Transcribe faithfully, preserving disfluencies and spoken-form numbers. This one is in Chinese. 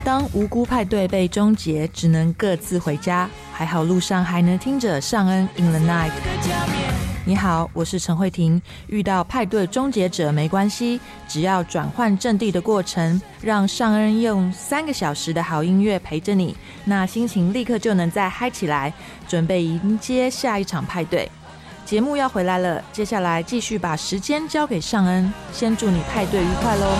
当无辜派对被终结，只能各自回家，还好路上还能听着尚恩 In the Night。 你好，我是陈慧婷。遇到派对终结者没关系，只要转换阵地的过程，让尚恩用三个小时的好音乐陪着你，那心情立刻就能再嗨起来，准备迎接下一场派对。节目要回来了，接下来继续把时间交给尚恩，先祝你派对愉快咯。